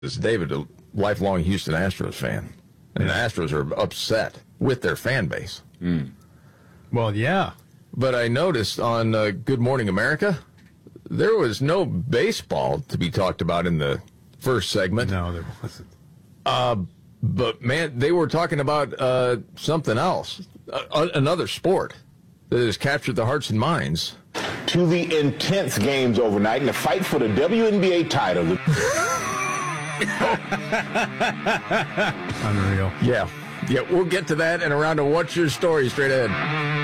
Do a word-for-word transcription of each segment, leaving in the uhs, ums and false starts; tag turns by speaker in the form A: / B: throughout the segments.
A: Is David a lifelong Houston Astros fan? And the Astros are upset with their fan base.
B: Mm. Well, yeah.
A: But I noticed on uh, Good Morning America, there was no baseball to be talked about in the first segment.
B: No, there wasn't.
A: Uh, but, man, they were talking about uh, something else, uh, another sport that has captured the hearts and minds.
C: To the intense games overnight in the fight for the W N B A title.
B: Unreal.
A: Yeah. Yeah, we'll get to that and around to What's Your Story straight ahead.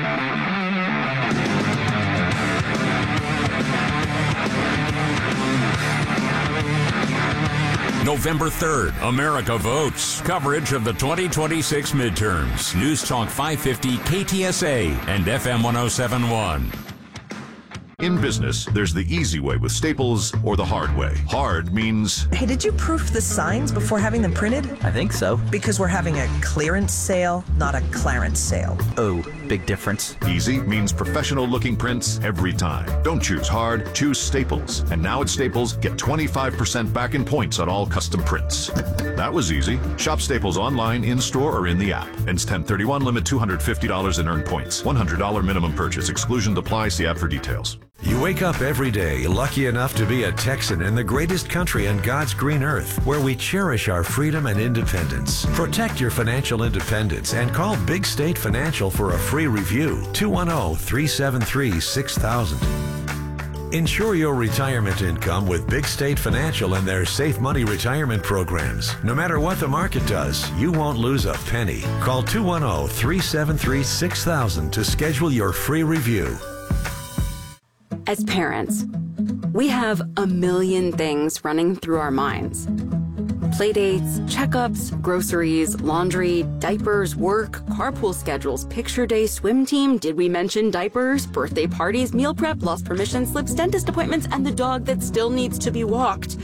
D: November third, America votes. Coverage of the twenty twenty-six midterms. News Talk five fifty K T S A and F M one oh seven point one.
E: In business, there's the easy way with Staples or the hard way. Hard means...
F: Hey, did you proof the signs before having them printed?
G: I think so.
F: Because we're having a clearance sale, not a clarence sale.
G: Oh, big difference.
E: Easy means professional-looking prints every time. Don't choose hard, choose Staples. And now at Staples, get twenty-five percent back in points on all custom prints. That was easy. Shop Staples online, in-store, or in the app. Ends ten thirty-one, limit two hundred fifty dollars in earned points. one hundred dollars minimum purchase. Exclusion applies. See app for details.
H: You wake up every day lucky enough to be a Texan in the greatest country on God's green earth, where we cherish our freedom and independence. Protect your financial independence and call Big State Financial for a free review. two one zero, three seven three, six thousand. Ensure your retirement income with Big State Financial and their Safe Money retirement programs. No matter what the market does, you won't lose a penny. Call two one zero, three seven three, six thousand to schedule your free review.
I: As parents, we have a million things running through our minds. Playdates, checkups, groceries, laundry, diapers, work, carpool schedules, picture day, swim team, did we mention diapers, birthday parties, meal prep, lost permission slips, dentist appointments, and the dog that still needs to be walked.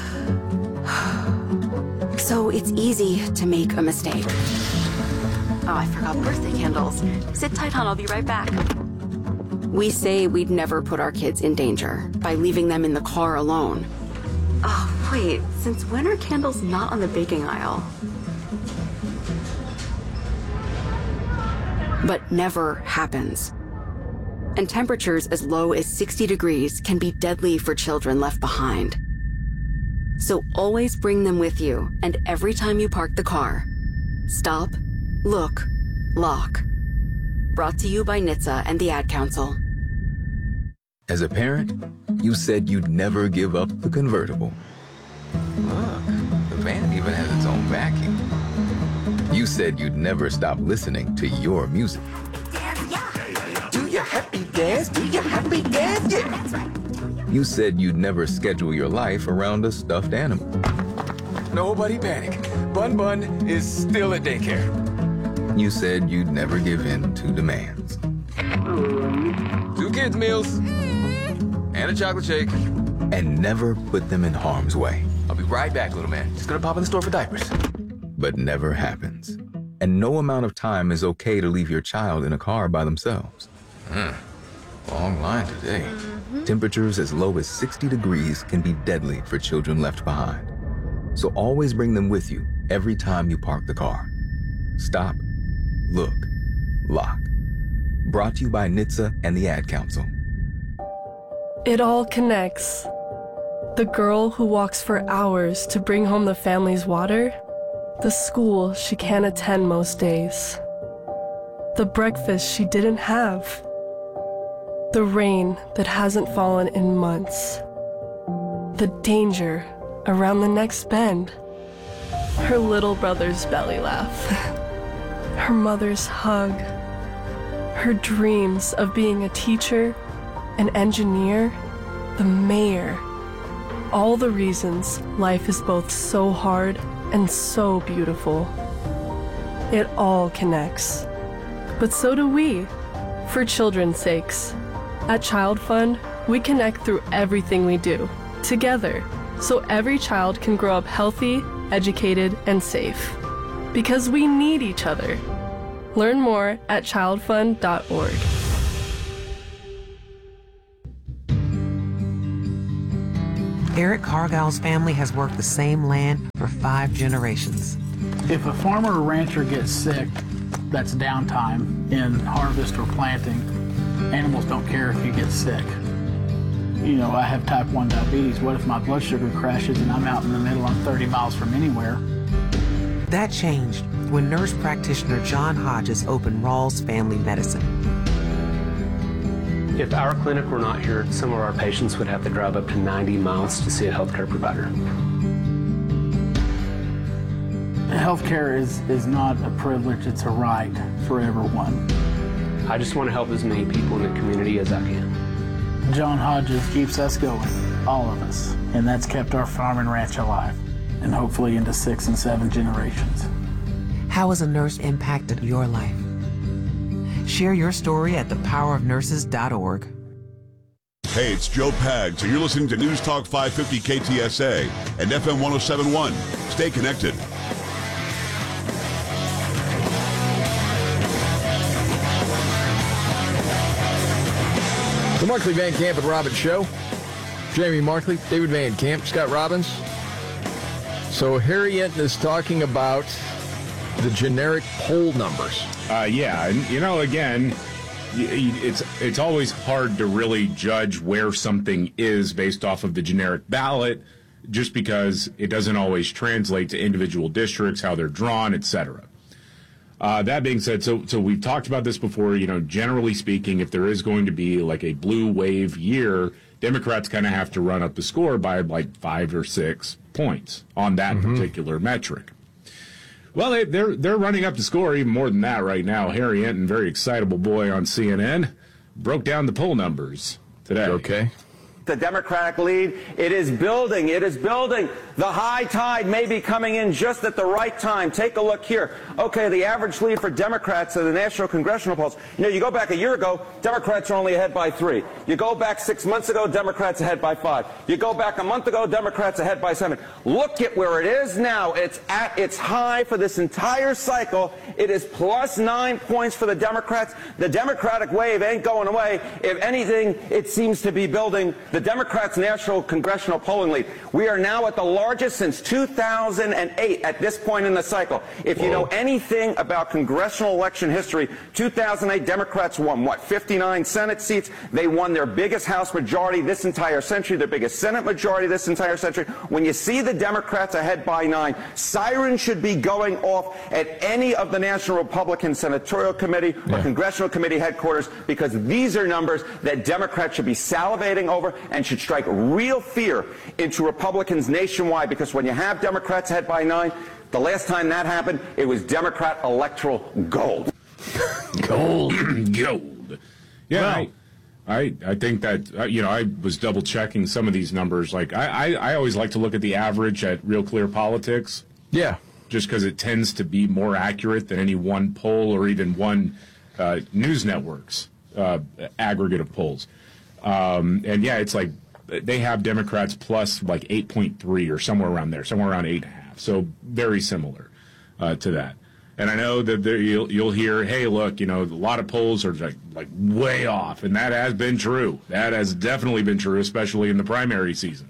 I: So it's easy to make a mistake. Oh, I forgot birthday candles. Sit tight, hon, I'll be right back. We say we'd never put our kids in danger by leaving them in the car alone. Oh, wait, since when are candles not on the baking aisle? But never happens. And temperatures as low as sixty degrees can be deadly for children left behind. So always bring them with you, and every time you park the car, stop, look, lock. Brought to you by N H T S A and the Ad Council.
J: As a parent, you said you'd never give up the convertible. Look, the van even has its own vacuum. You said you'd never stop listening to your music.
K: Do your happy dance, do your happy dance, yeah. That's right.
J: You said you'd never schedule your life around a stuffed animal.
K: Nobody panic. Bun Bun is still at daycare.
J: You said you'd never give in to demands.
K: Two kids' meals and a chocolate shake.
J: And never put them in harm's way.
K: I'll be right back, little man. Just gonna pop in the store for diapers.
J: But never happens. And no amount of time is okay to leave your child in a car by themselves.
K: Mm. Long line today.
J: Mm-hmm. Temperatures as low as sixty degrees can be deadly for children left behind. So always bring them with you every time you park the car. Stop, look, lock. Brought to you by N H T S A and the Ad Council.
L: It all connects. The girl who walks for hours to bring home the family's water, the school she can't attend most days, the breakfast she didn't have, the rain that hasn't fallen in months, the danger around the next bend, her little brother's belly laugh, her mother's hug, her dreams of being a teacher, an engineer, the mayor. All the reasons life is both so hard and so beautiful. It all connects. But so do we, for children's sakes. At Child Fund, we connect through everything we do, together, so every child can grow up healthy, educated, and safe. Because we need each other. Learn more at child fund dot org.
G: Eric Cargill's family has worked the same land for five generations.
M: If a farmer or rancher gets sick, that's downtime in harvest or planting. Animals don't care if you get sick. You know, I have type one diabetes. What if my blood sugar crashes and I'm out in the middle, I'm thirty miles from anywhere?
G: That changed when nurse practitioner John Hodges opened Rawls Family Medicine.
N: If our clinic were not here, some of our patients would have to drive up to ninety miles to see a healthcare provider.
M: Healthcare is, is not a privilege, it's a right for everyone.
N: I just want to help as many people in the community as I can.
M: John Hodges keeps us going, all of us, and that's kept our farm and ranch alive, and hopefully into six and seven generations.
G: How has a nurse impacted your life? Share your story at the power of nurses dot org.
O: Hey, it's Joe Pags, and you're listening to News Talk five fifty K T S A and F M one oh seven point one. Stay connected.
A: The Markley Van Camp and Robbins Show. Jamie Markley, David Van Camp, Scott Robbins. So Harry Enton is talking about the generic poll numbers.
P: Uh, yeah, and you know, again, it's it's always hard to really judge where something is based off of the generic ballot, just because it doesn't always translate to individual districts, how they're drawn, et cetera. Uh, that being said, so so we've talked about this before. You know, generally speaking, if there is going to be like a blue wave year, Democrats kind of have to run up the score by like five or six points on that mm-hmm. particular metric. Well, they, they're they're running up the score even more than that right now. Harry Enton, very excitable boy on C N N, broke down the poll numbers today.
A: Okay.
Q: The Democratic lead, it is building, it is building. The high tide may be coming in just at the right time. Take a look here. Okay, the average lead for Democrats in the national congressional polls. You know, you go back a year ago, Democrats are only ahead by three. You go back six months ago, Democrats ahead by five. You go back a month ago, Democrats ahead by seven. Look at where it is now. It's at its high for this entire cycle. It is plus nine points for the Democrats. The Democratic wave ain't going away. If anything, it seems to be building. The Democrats' national congressional polling lead. We are now at the largest since two thousand eight at this point in the cycle. If you Whoa. know anything about congressional election history, two thousand eight Democrats won, what, fifty-nine Senate seats? They won their biggest House majority this entire century, their biggest Senate majority this entire century. When you see the Democrats ahead by nine, sirens should be going off at any of the National Republican Senatorial Committee or yeah. Congressional Committee headquarters, because these are numbers that Democrats should be salivating over and should strike real fear into Republicans nationwide, because when you have Democrats ahead by nine, the last time that happened, it was Democrat electoral gold.
P: Gold. Gold. Yeah, well, I, I I think that, uh, you know, I was double checking some of these numbers. Like, I, I, I always like to look at the average at Real Clear Politics.
A: Yeah.
P: Just because it tends to be more accurate than any one poll or even one uh, news network's uh, aggregate of polls. Um, and yeah, it's like they have Democrats plus like eight point three or somewhere around there, somewhere around eight and a half. So very similar uh, to that. And I know that there, you'll, you'll hear, hey, look, you know, a lot of polls are like, like way off. And that has been true. That has definitely been true, especially in the primary season.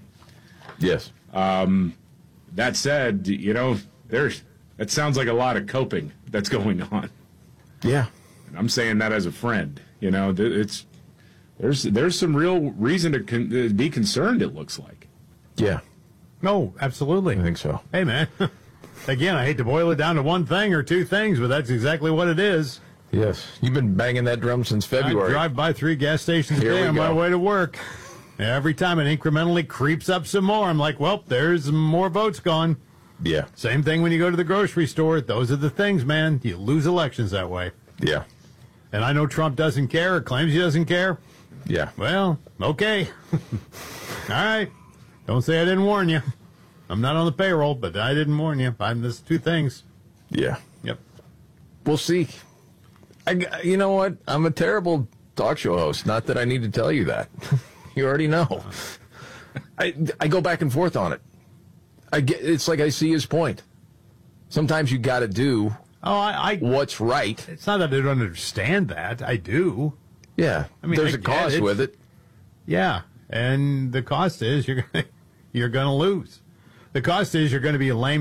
A: Yes.
P: Um, that said, you know, there's that sounds like a lot of coping that's going on.
A: Yeah.
P: And I'm saying that as a friend. You know, it's there's there's some real reason to con- be concerned, it looks like.
A: Yeah.
B: No, absolutely.
A: I think so.
B: Hey, man. Again, I hate to boil it down to one thing or two things, but that's exactly what it is.
A: Yes. You've been banging that drum since February.
B: I drive by three gas stations a day on my way to work. Every time it incrementally creeps up some more, I'm like, well, there's more votes gone.
A: Yeah.
B: Same thing when you go to the grocery store. Those are the things, man. You lose elections that way.
A: Yeah.
B: And I know Trump doesn't care or claims he doesn't care.
A: Yeah.
B: Well, okay. All right. Don't say I didn't warn you. I'm not on the payroll, but I didn't warn you. I'm just two things.
A: Yeah.
B: Yep.
A: We'll see. I, you know what? I'm a terrible talk show host. Not that I need to tell you that. You already know. I, I go back and forth on it. I get, it's like I see his point. Sometimes you got to do
B: oh, I, I,
A: what's right.
B: It's not that I don't understand that. I do.
A: Yeah.
B: I mean,
A: there's
B: I
A: a cost
B: it.
A: with it.
B: Yeah. And the cost is you're gonna, you're going to lose. The cost is you're going to be a lame